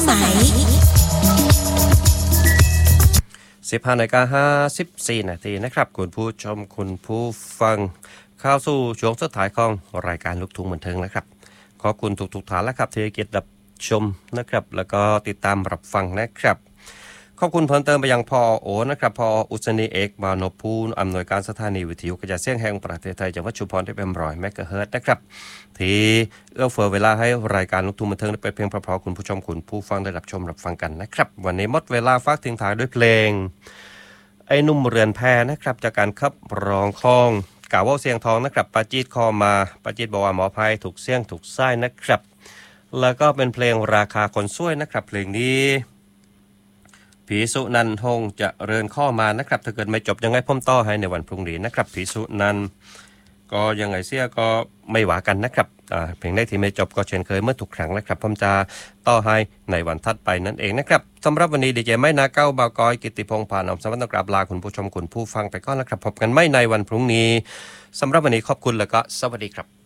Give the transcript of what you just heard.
มัย 15:54 นาทีนะครับคุณผู้ชมคุณผู้ฟังเข้าสู่ช่วงสุดท้ายของรายการลูกทุ่งบันเทิงนะครับขอบคุณทุกท่านแล้วครับที่ให้เกียรติรับชมนะครับแล้วก็ติดตามรับฟังนะครับขอบคุณเพิ่มเติมไปยังพอโอนะครับพออุศนีเอกมานพภูลอำนวยการสถานีวิทยุกระจายเสียงแห่งประเทศไทยจังหวัดชุมพรได้เป็น100 เมกะเฮิรตซ์นะครับที่เอื้อเฟื้อเวลาให้รายการลูกทุ่งบันเทิงได้ไปเพียงเพราะคุณผู้ชมคุณผู้ฟังได้รับชมรับฟังกันนะครับวันนี้หมดเวลาฝากทิ้งท้ายด้วยเพลงไอ้นุ่มเรือนแพนะครับจากการขับร้องของกล่าวว่าเสียงทองนะครับปาจีดคอมาปาจีดบอกว่าหมอภัยถูกเสียงถูกไส้นะครับแล้วก็เป็นเพลงราคาคนสวยนะครับเพลงนี้ผีสุนันทงจะเริญข้อมานะครับถ้าเกิดไม่จบยังไงพ่มต่อให้ในวันพรุ่งนี้นะครับผีสุนันก็ยังไงเสียก็ไม่หวากันนะครับเพลงได้ที่ไม่จบก็เช่นเคยเมื่อทุกครั้งนะครับพ่มจะต่อให้ในวันถัดไปนั่นเองนะครับสำหรับวันนี้ดีเจไม่นาเก้าบาวกอยกิติพงษ์ผ่านอมสวัสดิ์กราบลาคุณผู้ชมคุณผู้ฟังไปก่อนแล้วครับพบกันไม่ในวันพรุ่งนี้สำหรับวันนี้ขอบคุณแล้วก็สวัสดีครับ